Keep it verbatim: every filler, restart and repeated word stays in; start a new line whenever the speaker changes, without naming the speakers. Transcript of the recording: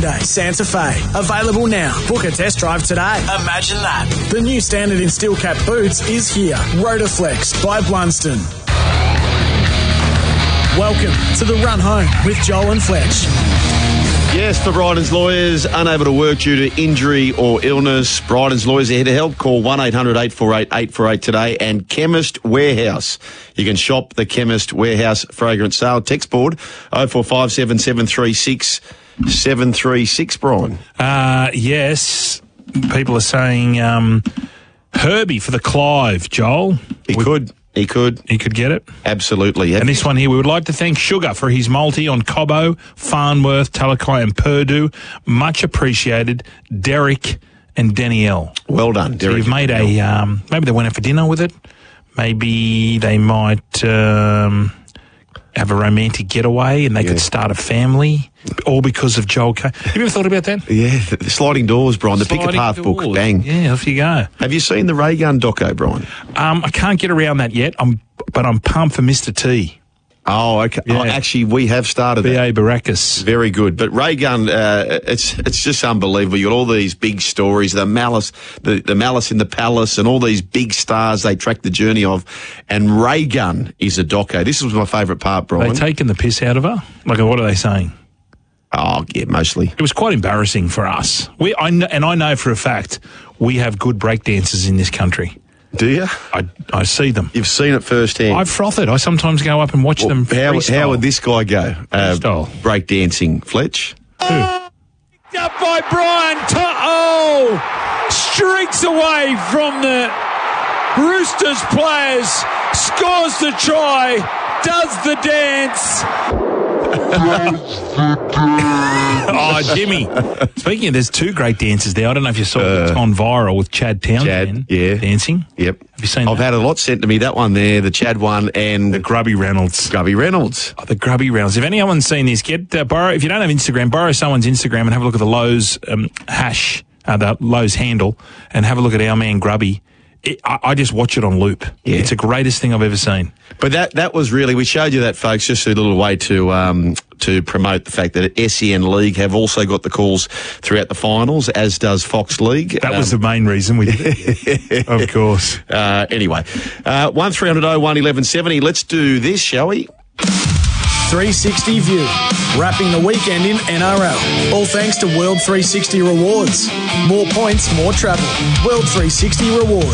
Hyundai Santa Fe. Available now. Book a test drive today. Imagine that. The new standard in steel cap boots is here. Rotoflex by Blunston. Welcome to the Run Home with Joel and Fletch.
Yes, for Bryden's lawyers, unable to work due to injury or illness. Bryden's lawyers are here to help. Call one eight hundred eight four eight eight four eight today. And Chemist Warehouse. You can shop the Chemist Warehouse fragrance sale. Text board oh four five seven seven three six seven three six, Brian.
Uh, yes, people are saying um, Herbie for the Clive, Joel.
He
we-
could. He could.
He could get it.
Absolutely.
And this one here, we would like to thank Sugar for his multi on Cobbo, Farnworth, Talakai and Purdue. Much appreciated. Derek and Danielle.
Well done, Derek.
So you've made a, um, maybe they went out for dinner with it. Maybe they might um, have a romantic getaway and they
Yeah.
could start a family, all because of Joel Kane. Have you ever thought about that?
Yeah, the sliding doors, Brian. The Pick a
Sliding
Path book.
doors.
Bang.
Yeah, off you go.
Have you seen the Ray Gun doco, Brian?
Um, I can't get around that yet, I'm, but I'm pumped for Mister T.
Oh, okay.
Yeah.
Oh, actually, we have started
B
that.
A Baracus.
Very good. But Ray Gun, uh, it's it's just unbelievable. You got all these big stories, the malice, the, the malice in the palace, and all these big stars they track the journey of. And Ray Gun is a doco. This was my favourite part, Brian.
They taken the piss out of her? Like, what are they saying?
Oh, yeah, mostly.
It was quite embarrassing for us. We, I, kn- and I know for a fact we have good breakdancers in this country.
Do you?
I, I see them.
You've seen it firsthand.
I froth it. I sometimes go up and watch
Well,
them
how,
freestyle.
how would this guy go? Uh,
Freestyle.
break dancing, Fletch?
Who? Picked up by Brian. To- oh! Streaks away from the Roosters players. Scores the try. Does the dance. Oh, Jimmy. Speaking of, there's two great dancers there. I don't know if you saw it. It's gone viral with Chad Townsend
Chad, yeah.
dancing.
Yep.
Have you seen
I've
that?
had a lot sent to me, that one there, the Chad one and
The Grubby Reynolds.
Grubby Reynolds.
Oh, the Grubby Reynolds. If anyone's seen this, get uh, borrow. If you don't have Instagram, borrow someone's Instagram and have a look at the Lowe's um, hash, uh, the Lowe's handle, and have a look at our man Grubby. It, I, I just watch it on loop.
Yeah.
It's the greatest thing I've ever seen.
But that that was really, we showed you that, folks, just a little way to um, to promote the fact that S E N League have also got the calls throughout the finals, as does Fox League.
That
Um,
was the main reason we did it. Of course.
Uh, anyway, uh, one three hundred oh one eleven seventy. Let's do this, shall we?
three sixty View, wrapping the weekend in N R L. All thanks to World three sixty Rewards. More points, more travel. World three sixty Rewards.